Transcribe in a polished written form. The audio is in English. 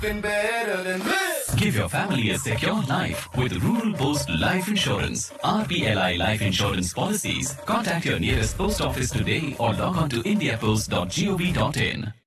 better than this. Give your family a secure life with Rural Post Life Insurance. RPLI Life Insurance Policies. Contact your nearest post office today or log on to indiapost.gov.in.